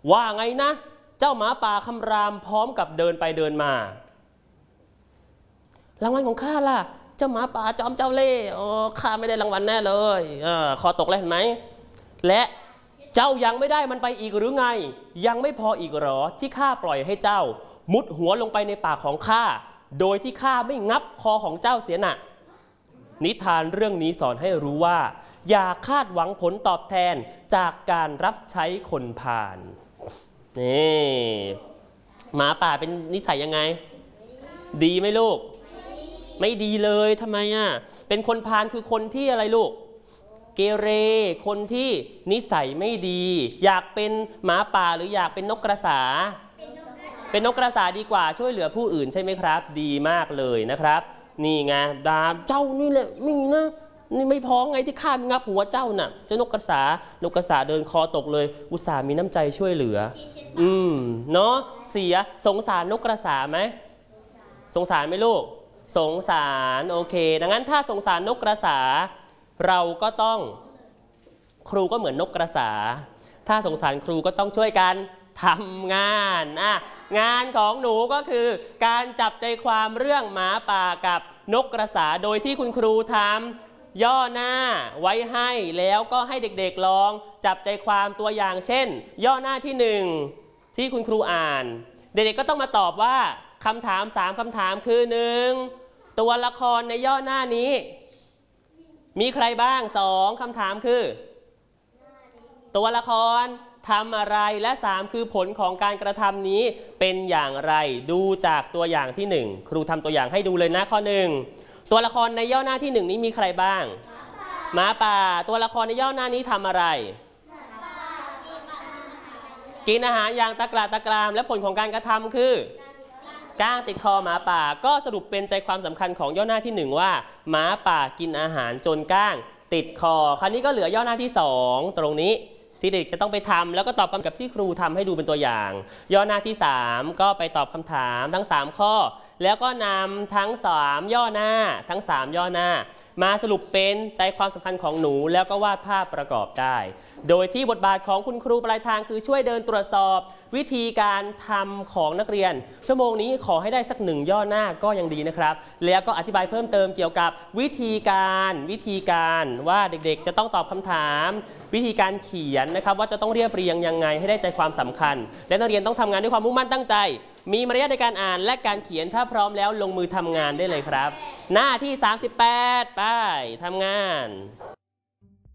ว่าไงนะเจ้าหมาป่าคำรามพร้อมกับเดินไปเดินมารางวัลของข้าล่ะเจ้าหมาป่าจอมเจ้าเล่ห์ข้าไม่ได้รางวัลแน่เลยคอตกแล้วเห็นไหมและเจ้ายังไม่ได้มันไปอีกหรือไงยังไม่พออีกหรอที่ข้าปล่อยให้เจ้ามุดหัวลงไปในปากของข้าโดยที่ข้าไม่งับคอของเจ้าเสียน่ะนิทานเรื่องนี้สอนให้รู้ว่าอย่าคาดหวังผลตอบแทนจากการรับใช้คนพาลนี่หมาป่าเป็นนิสัยยังไงดีไหมลูกไม่ดีเลยทำไมอ่ะเป็นคนพาลคือคนที่อะไรลูกเกเรคนที่นิสัยไม่ดีอยากเป็นหมาป่าหรืออยากเป็นนกกระสาเป็นนกกระสาดีกว่าช่วยเหลือผู้อื่นใช่ไหมครับดีมากเลยนะครับนี่ไงดาเจ้านี่แหละมีนะนี่ไม่พอไงที่ข้ามีงับหัวเจ้าน่ะเจ้านกกระสาเดินคอตกเลยอุตส่าห์มีน้ำใจช่วยเหลือเนาะเสียสงสารนกกระสาไหมสงสารไหมลูกสงสารโอเคดังนั้นถ้าสงสารนกกระสาเราก็ต้องครูก็เหมือนนกกระสาถ้าสงสารครูก็ต้องช่วยกันทำงานงานของหนูก็คือการจับใจความเรื่องหมาป่ากับนกกระสาโดยที่คุณครูทำย่อหน้าไว้ให้แล้วก็ให้เด็กๆลองจับใจความตัวอย่างเช่นย่อหน้าที่1ที่คุณครูอ่านเด็กๆก็ต้องมาตอบว่าคำถาม3คำถามคือ1ตัวละครในย่อหน้านี้มีใครบ้าง2คำถามคือตัวละครทำอะไรและ3คือผลของการกระทำนี้เป็นอย่างไรดูจากตัวอย่างที่1ครูทำตัวอย่างให้ดูเลยนะข้อ1ตัวละครในย่อหน้าที่1นี้มีใครบ้างหมาป่าตัวละครในย่อหน้านี้ทำอะไรกินอาหารอย่างตะกรามและผลของการกระทำคือก้างติดคอหมาป่าก็สรุปเป็นใจความสำคัญของย่อหน้าที่1ว่าหมาป่ากินอาหารจนก้างติดคอคราวนี้ก็เหลือย่อหน้าที่2ตรงนี้ที่เด็กจะต้องไปทำแล้วก็ตอบคำกับที่ครูทำให้ดูเป็นตัวอย่างย่อหน้าที่3ก็ไปตอบคำถามทั้ง3ข้อแล้วก็นำทั้ง3ย่อหน้าทั้ง3ย่อหน้ามาสรุปเป็นใจความสำคัญของหนูแล้วก็วาดภาพประกอบได้โดยที่บทบาทของคุณครูปลายทางคือช่วยเดินตรวจสอบวิธีการทำของนักเรียนชั่วโมงนี้ขอให้ได้สัก1ย่อหน้าก็ยังดีนะครับแล้วก็อธิบายเพิ่มเติมเกี่ยวกับวิธีการว่าเด็กๆจะต้องตอบคำถามวิธีการเขียนนะครับว่าจะต้องเรียบเรียงยังไงให้ได้ใจความสำคัญและนักเรียนต้องทำงานด้วยความมุ่งมั่นตั้งใจมีมารยาทในการอ่านและการเขียนถ้าพร้อมแล้วลงมือทำงานได้เลยครับหน้าที่38ไปทำงาน